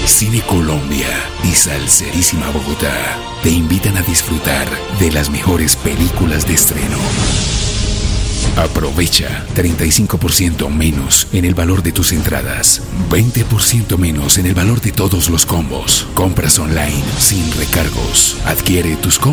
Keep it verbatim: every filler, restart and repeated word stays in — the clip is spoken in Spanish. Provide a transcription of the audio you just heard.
Cine Colombia y Salserísima Bogotá te invitan a disfrutar de las mejores películas de estreno. Aprovecha treinta y cinco por ciento menos en el valor de tus entradas, veinte por ciento menos en el valor de todos los combos. Compras online sin recargos. Adquiere tus combos